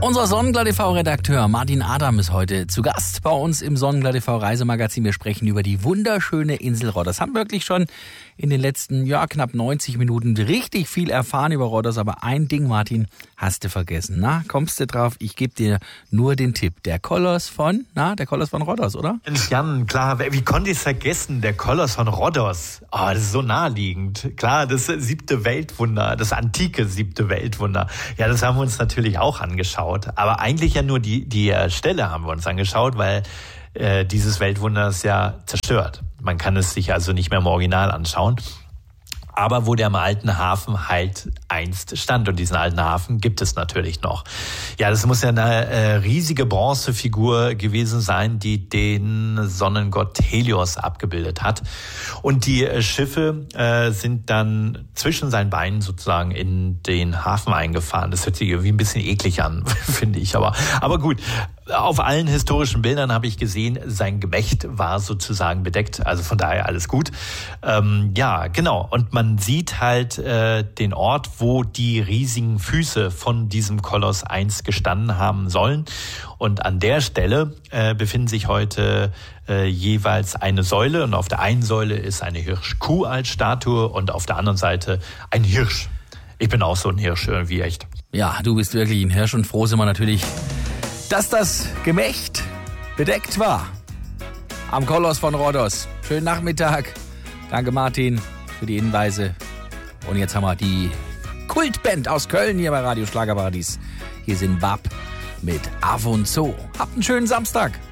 Unser Sonnenblatt TV-Redakteur Martin Adam ist heute zu Gast bei uns im Sonnenblatt TV-Reisemagazin. Wir sprechen über die wunderschöne Insel Rhodos. Haben wirklich schon in den letzten knapp 90 Minuten richtig viel erfahren über Rhodos. Aber ein Ding, Martin, hast du vergessen. Na, kommst du drauf? Ich gebe dir nur den Tipp. Der Koloss von Rhodos, oder? Jan, klar, wie konnte ich es vergessen? Der Koloss von Rhodos. Oh, das ist so naheliegend. Klar, das 7. Weltwunder, das antike 7. Weltwunder. Ja, das haben wir uns natürlich auch angeschaut. Aber eigentlich ja nur die Stelle haben wir uns angeschaut, weil dieses Weltwunder ist ja zerstört. Man kann es sich also nicht mehr im Original anschauen. Aber wo der im alten Hafen halt einst stand. Und diesen alten Hafen gibt es natürlich noch. Ja, das muss ja eine riesige Bronzefigur gewesen sein, die den Sonnengott Helios abgebildet hat. Und die Schiffe sind dann zwischen seinen Beinen sozusagen in den Hafen eingefahren. Das hört sich irgendwie ein bisschen eklig an, finde ich. Aber gut. Auf allen historischen Bildern habe ich gesehen, sein Gemächt war sozusagen bedeckt. Also von daher alles gut. Ja, genau. Und man sieht halt den Ort, wo die riesigen Füße von diesem Koloss einst gestanden haben sollen. Und an der Stelle befinden sich heute jeweils eine Säule. Und auf der einen Säule ist eine Hirschkuh als Statue und auf der anderen Seite ein Hirsch. Ich bin auch so ein Hirsch irgendwie, echt. Ja, du bist wirklich ein Hirsch und froh sind wir natürlich, dass das Gemächt bedeckt war am Koloss von Rhodos. Schönen Nachmittag. Danke Martin für die Hinweise. Und jetzt haben wir die Kultband aus Köln hier bei Radio Schlagerparadies. Hier sind Bab mit Avonzo. Habt einen schönen Samstag.